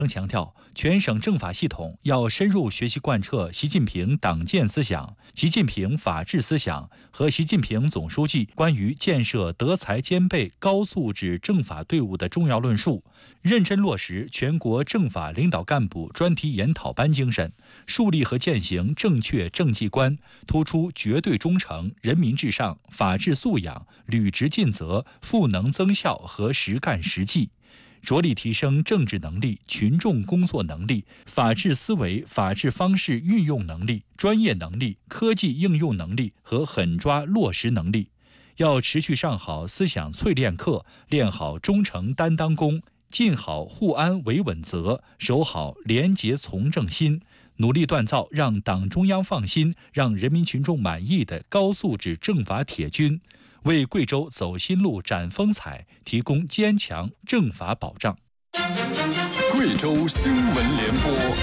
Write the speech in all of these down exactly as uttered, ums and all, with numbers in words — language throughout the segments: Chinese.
曾强调，全省政法系统要深入学习贯彻习近平党建思想、习近平法治思想和习近平总书记关于建设德才兼备、高素质政法队伍的重要论述，认真落实全国政法领导干部专题研讨班精神，树立和践行正确政绩观，突出绝对忠诚、人民至上、法治素养、履职尽责、赋能增效和实干实际。着力提升政治能力、群众工作能力、法治思维、法治方式运用能力、专业能力、科技应用能力和狠抓落实能力。要持续上好思想淬炼课，练好忠诚担当功，尽好护安维稳责，守好廉洁从政心，努力锻造让党中央放心、让人民群众满意的高素质政法铁军，为贵州走新路、展风采提供坚强政法保障。 贵州新闻联播。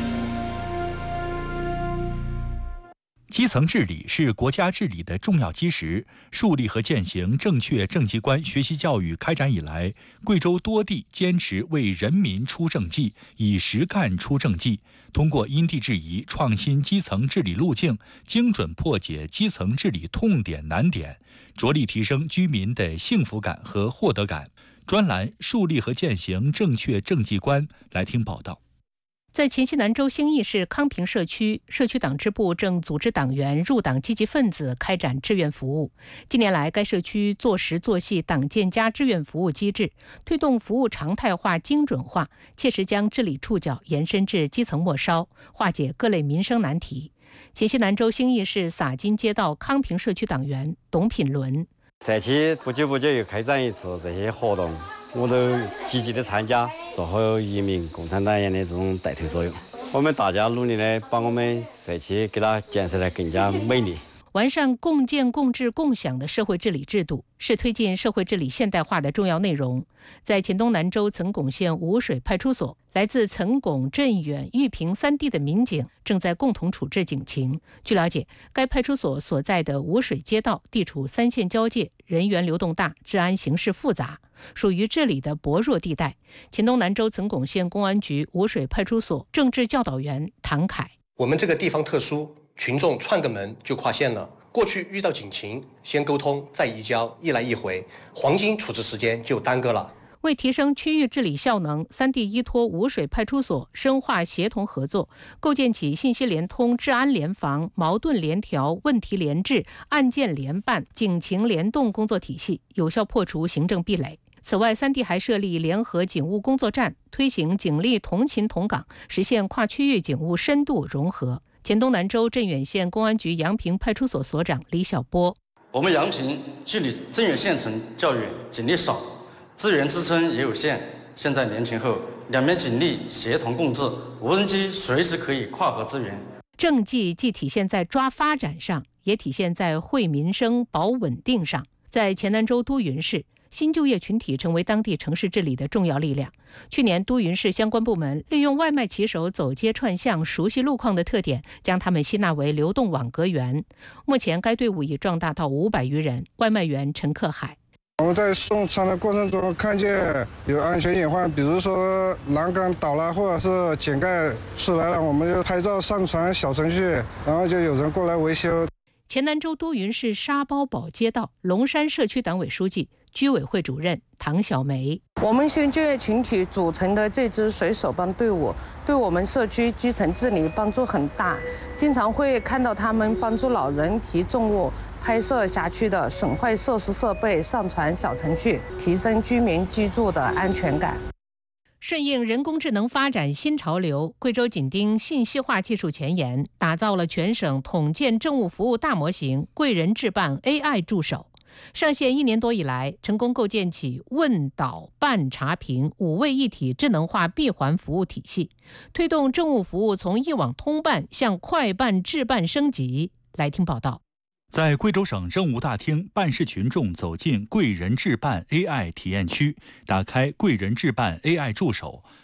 基层治理是国家治理的重要基石。树立和践行正确政绩观学习教育开展以来，贵州多地坚持为人民出政绩，以实干出政绩，通过因地制宜创新基层治理路径，精准破解基层治理痛点难点，着力提升居民的幸福感和获得感。专栏树立和践行正确政绩观，来听报道。 在黔西南州兴义市康平社区，社区党支部正组织党员入党积极分子开展志愿服务。近年来，该社区做实做细党建加志愿服务机制，推动服务常态化、精准化，切实将治理触角延伸至基层末梢，化解各类民生难题。黔西南州兴义市洒金街道康平社区党员董品伦： 社区不久不久又开展一次这些活动，我都积极的参加，做好一名共产党员的这种带头作用。我们大家努力的把我们社区给它建设得更加美丽。 完善共建共治共享的社会治理制度，是推进社会治理现代化的重要内容。在黔东南州岑巩县吴水派出所，来自岑巩、镇远、玉屏三地的民警正在共同处置警情。据了解，该派出所所在的吴水街道地处三县交界，人员流动大，治安形势复杂，属于这里的薄弱地带。黔东南州岑巩县公安局吴水派出所政治教导员唐凯： 我们这个地方特殊，群众串个门就跨线了。过去遇到警情，先沟通再移交，一来一回，黄金处置时间就耽搁了。 为提升区域治理效能，三地依托吴水派出所深化协同合作，构建起信息联通、治安联防、矛盾联调、问题联治、案件联办、警情联动工作体系，有效破除行政壁垒。此外，三地还设立联合警务工作站，推行警力同勤同岗，实现跨区域警务深度融合。黔东南州镇远县公安局阳平派出所所长李小波： 我们阳平距离镇远县城较远，警力少，资源支撑也有限。现在年轻后，两边警力协同共治，无人机随时可以跨河支援。 政绩既体现在抓发展上，也体现在惠民生、保稳定上。在黔南州都匀市，新就业群体成为当地城市治理的重要力量。去年，都匀市相关部门利用外卖骑手走街串巷、熟悉路况的特点，将他们吸纳为流动网格员。目前，该队伍已壮大到五百余人。外卖员陈克海： 我们在送餐的过程中看见有安全隐患，比如说栏杆倒了，或者是井盖出来了，我们就拍照上传小程序，然后就有人过来维修。 黔南州都匀市沙包堡街道龙山社区党委书记、居委会主任唐小梅： 我们新就业群体组成的这支水手帮队伍，对我们社区基层治理帮助很大，经常会看到他们帮助老人提重物、拍摄辖区的损坏设施设备、上传小程序，提升居民居住的安全感。 顺应人工智能发展新潮流，贵州紧盯信息化技术前沿，打造了全省统建政务服务大模型贵人智办 A I 助手。上线一年多以来，成功构建起问导办查评五位一体智能化闭环服务体系，推动政务服务从一网通办向快办智办升级。来听报道。 在贵州省政务大厅，办事群众走进贵人智办 A I 体验区，打开贵人智办 A I 助手，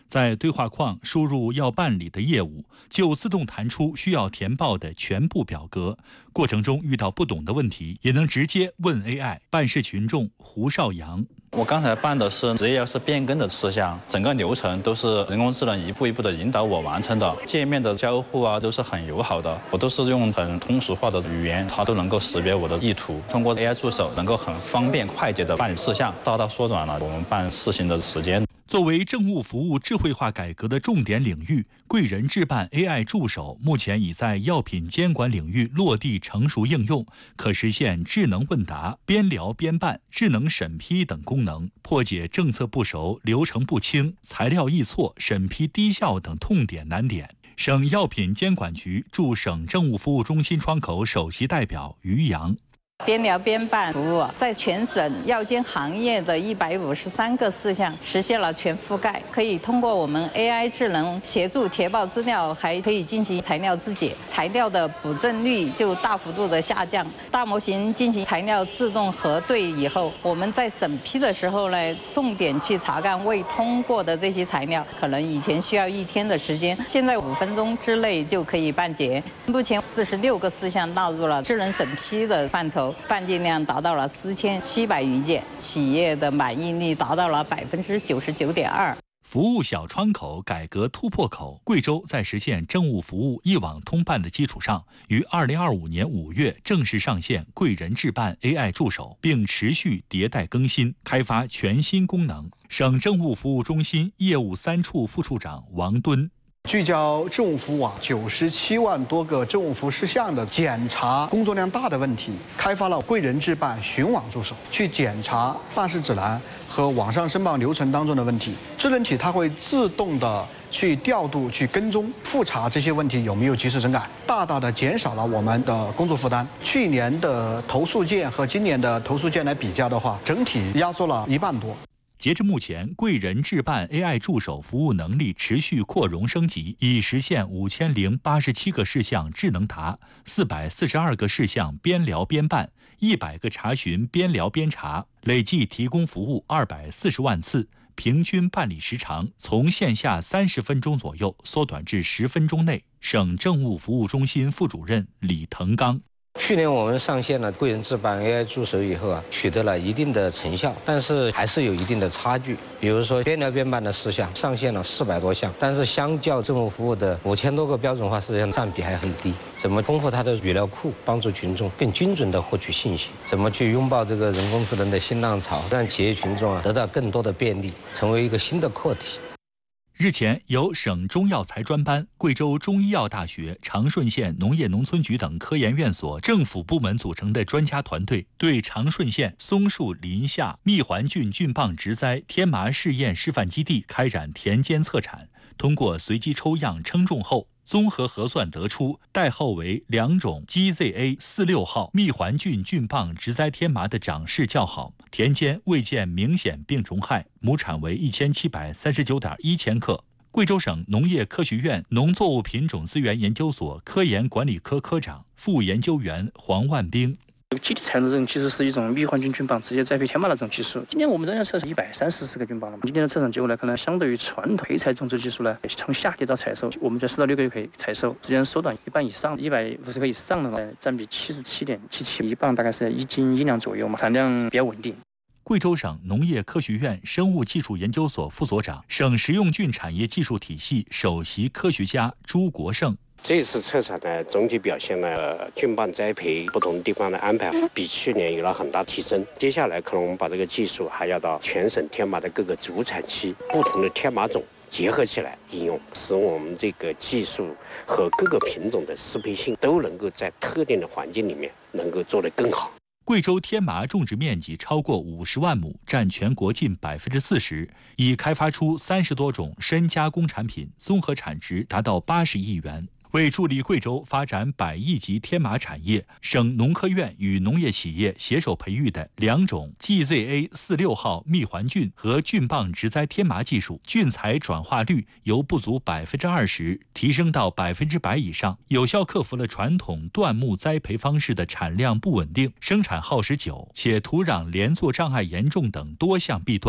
在对话框输入要办理的业务，就自动弹出需要填报的全部表格。过程中遇到不懂的问题，也能直接问 A I。办事群众胡少阳： 我刚才办的是职业是变更的事项，整个流程都是人工智能一步一步的引导我完成的，界面的交互啊都是很友好的，我都是用很通俗化的语言，它都能够识别我的意图。通过 A I 助手能够很方便快捷的办理事项，大大缩短了我们办事情的时间。 作为政务服务智慧化改革的重点领域，贵人智办 A I 助手目前已在药品监管领域落地成熟应用，可实现智能问答、边聊边办、智能审批等功能，破解政策不熟、流程不清、材料易错、审批低效等痛点难点。省药品监管局驻省政务服务中心窗口首席代表于洋： 边聊边办服务在全省药监行业的一百五十三个事项实现了全覆盖，可以通过我们 A I 智能协助填报资料，还可以进行材料自检，材料的补正率就大幅度的下降。大模型进行材料自动核对以后，我们在审批的时候呢，重点去查看未通过的这些材料，可能以前需要一天的时间，现在五分钟之内就可以办结。目前四十六个事项纳入了智能审批的范畴，办件量达到了四千七百余件，企业的满意率达到了百分之九十九点二。 服务小窗口改革突破口，贵州在实现政务服务一网通办的基础上，于二零二五年五月正式上线贵人智办 A I 助手，并持续迭代更新，开发全新功能。省政务服务中心业务三处副处长王敦： 聚焦政务服务啊，九十七万多个政务服务事项的检查工作量大的问题，开发了贵人智办巡网助手，去检查办事指南和网上申报流程当中的问题。智能体它会自动的去调度、去跟踪、复查这些问题有没有及时整改，大大的减少了我们的工作负担。去年的投诉件和今年的投诉件来比较的话，整体压缩了一半多。 截至目前，贵人智办 A I 助手服务能力持续扩容升级，已实现五千零八十七个事项智能答、四百四十二个事项边聊边办、一百个查询边聊边查，累计提供服务二百四十万次，平均办理时长从线下三十分钟左右缩短至十分钟内。省政务服务中心副主任李腾刚： 去年我们上线了贵人智办 A I 助手以后啊，取得了一定的成效，但是还是有一定的差距。比如说边聊边办的事项上线了四百多项，但是相较政务服务的五千多个标准化事项占比还很低。怎么丰富它的语料库，帮助群众更精准地获取信息？怎么去拥抱这个人工智能的新浪潮，让企业群众啊得到更多的便利，成为一个新的课题。 日前，由省中药材专班、贵州中医药大学、长顺县农业农村局等科研院所政府部门组成的专家团队，对长顺县松树林下蜜环菌菌棒植栽天麻试验示范基地开展田间测产，通过随机抽样称重后，综合核算得出代号为两种 G Z A 四六号蜜环菌菌棒植栽天麻的长势较好，田间未见明显病虫害，亩产为一千七百三十九点一千克。贵州省农业科学院农作物品种资源研究所科研管理科科长、副研究员黄万兵： 基地采用的这种技术是一种蜜环菌菌棒直接栽培天麻的这种技术。今年我们仍然测试一百三十四个菌棒了嘛。今年的测试结果呢，可能相对于传统配菜种植技术呢，从夏天到采收，我们在四到六个月可以采收，时间缩短一半以上，一百五十克以上的占比七十七点七七，一磅大概是一斤一两左右嘛，产量比较稳定。 贵州省农业科学院生物技术研究所副所长、省食用菌产业技术体系首席科学家朱国胜： 这次测产呢，总体表现了菌棒栽培不同地方的安排比去年有了很大提升。接下来可能我们把这个技术还要到全省天麻的各个主产区，不同的天麻种结合起来应用，使我们这个技术和各个品种的适配性都能够在特定的环境里面能够做得更好。 贵州天麻种植面积超过五十万亩，占全国近百分之四十，已开发出三十多种深加工产品，综合产值达到八十亿元。为助力贵州发展百亿级天麻产业，省农科院与农业企业携手培育的两种 G Z A 四六号蜜环菌和菌棒植栽天麻技术，菌材转化率由不足百分之二十提升到百分之百以上，有效克服了传统椴木栽培方式的产量不稳定、生产耗时久且土壤连作障碍严重等多项弊端。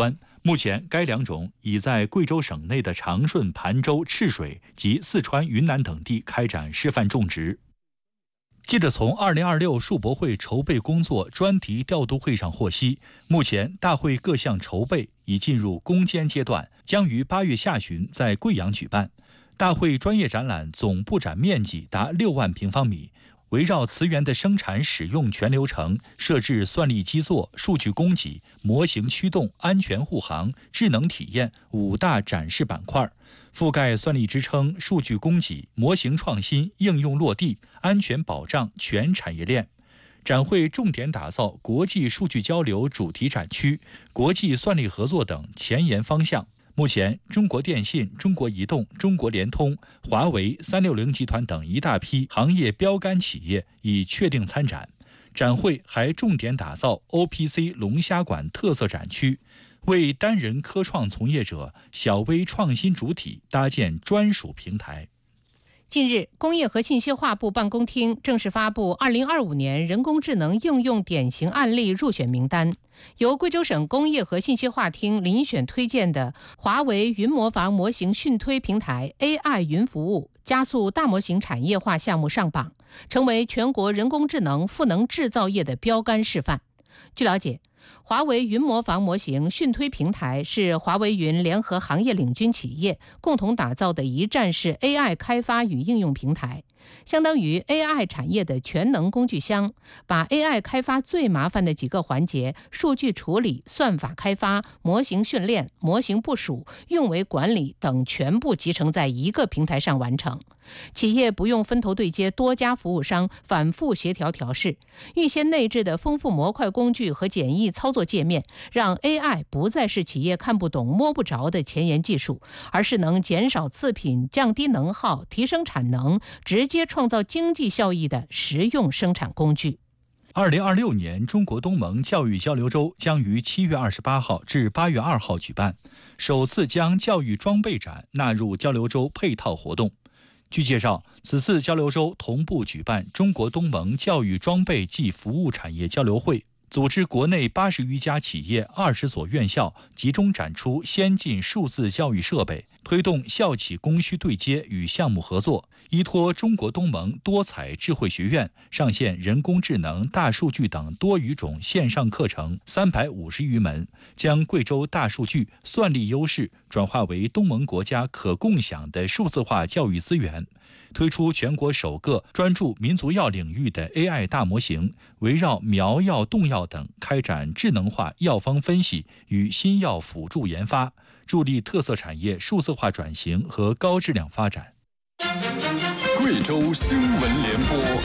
目前，该两种已在贵州省内的长顺、盘州、赤水及四川、云南等地开展示范种植。记者从二零二六树博会筹备工作专题调度会上获悉，目前大会各项筹备已进入攻坚阶段，将于八月下旬在贵阳举办。大会专业展览总布展面积达六万平方米，围绕磁源的生产使用全流程，设置算力基座、数据供给、模型驱动、安全护航、智能体验五大展示板块，覆盖算力支撑、数据供给、模型创新、应用落地、安全保障全产业链。展会重点打造国际数据交流主题展区、国际算力合作等前沿方向。目前，中国电信、中国移动、中国联通、华为、三六零集团等一大批行业标杆企业已确定参展。展会还重点打造 O P C 龙虾馆特色展区，为单人科创从业者、小微创新主体搭建专属平台。 近日，工业和信息化部办公厅正式发布二零二五年人工智能应用典型案例入选名单，由贵州省工业和信息化厅遴选推荐的华为云模仿模型讯推平台 A I 云服务加速大模型产业化项目上榜，成为全国人工智能赋能制造业的标杆示范。据了解，华为云模仿模型讯推平台是华为云联合行业领军企业共同打造的一站式 A I 开发与应用平台，相当于 A I 产业的全能工具箱，把 A I 开发最麻烦的几个环节——数据处理、算法开发、模型训练、模型部署、运维管理等全部集成在一个平台上完成。企业不用分头对接多家服务商反复协调调试，预先内置的丰富模块工具和简易操作界面，让 A I 不再是企业看不懂摸不着的前沿技术，而是能减少次品、降低能耗、提升产能，直接创造经济效益的实用生产工具。 二零二六年中国东盟教育交流周将于七月二十八号至八月二号举办，首次将教育装备展纳入交流周配套活动。据介绍，此次交流周同步举办中国东盟教育装备暨服务产业交流会，组织国内八十余家企业、二十所院校集中展出先进数字教育设备，推动校企供需对接与项目合作。依托中国东盟多彩智慧学院上线人工智能、大数据等多语种线上课程三百五十余门，将贵州大数据算力优势转化为东盟国家可共享的数字化教育资源。推出全国首个专注民族药领域的 A I 大模型，围绕苗药、动药等开展智能化药方分析与新药辅助研发，助力特色产业数字化转型和高质量发展。 贵州新闻联播。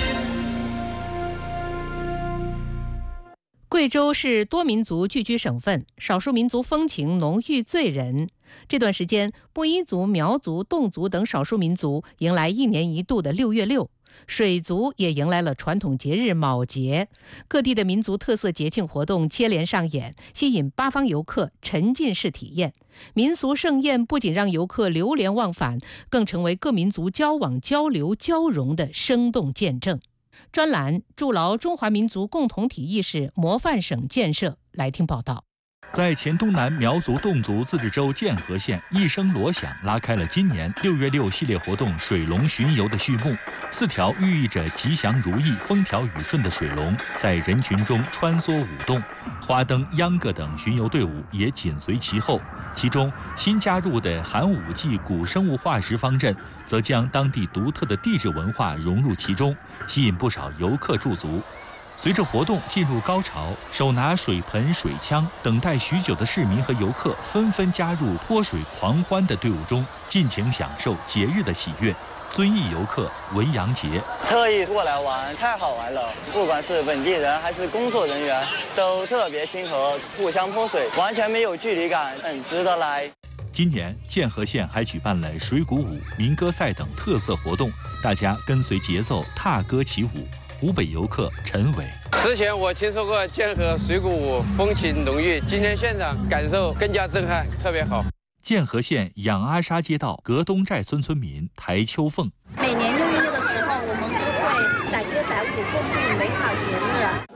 贵州是多民族聚居省份，少数民族风情浓郁醉人。这段时间，布依族、苗族、侗族等少数民族迎来一年一度的六月六，水族也迎来了传统节日卯节。各地的民族特色节庆活动接连上演，吸引八方游客沉浸式体验。民俗盛宴不仅让游客流连忘返，更成为各民族交往、交流、交融的生动见证。专栏筑牢中华民族共同体意识模范省建设，来听报道。 在黔东南苗族侗族自治州建和县，一声锣响拉开了今年六月六系列活动水龙巡游的序幕。四条寓意着吉祥如意、风调雨顺的水龙在人群中穿梭舞动，花灯、秧歌等巡游队伍也紧随其后。其中新加入的寒武纪古生物化石方阵，则将当地独特的地质文化融入其中，吸引不少游客驻足。随着活动进入高潮，手拿水盆、水枪，等待许久的市民和游客纷纷加入泼水狂欢的队伍中，尽情享受节日的喜悦。遵义游客文阳杰特意过来玩，太好玩了！不管是本地人还是工作人员，都特别亲和，互相泼水，完全没有距离感，很值得来。 今年建和县还举办了水鼓舞、民歌赛等特色活动，大家跟随节奏踏歌起舞。湖北游客陈伟， 之前我听说过建和水鼓舞风情浓郁，今天现场感受更加震撼，特别好。 建和县仰阿沙街道格东寨村村民台秋凤， 每年六月六的时候，我们都会载歌载舞，共度美好节日。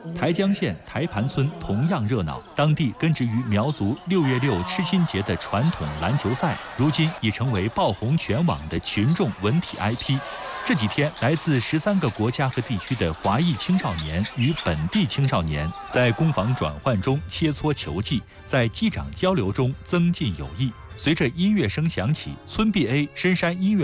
台江县台盘村同样热闹，当地根植于苗族六月六吃新节的传统篮球赛，如今已成为爆红全网的群众文体 I P。这几天，来自十三个国家和地区的华裔青少年与本地青少年在攻防转换中切磋球技，在击掌交流中增进友谊。随着音乐声响起，村 B A 深山音乐